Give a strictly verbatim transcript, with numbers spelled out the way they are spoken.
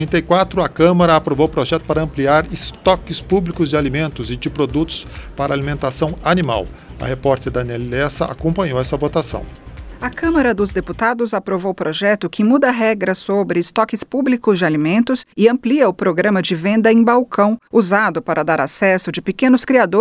trinta e quatro, a Câmara aprovou o projeto para ampliar estoques públicos de alimentos e de produtos para alimentação animal. A repórter Daniela Lessa acompanhou essa votação. A Câmara dos Deputados aprovou o projeto que muda regras sobre estoques públicos de alimentos e amplia o programa de venda em balcão, usado para dar acesso de pequenos criadores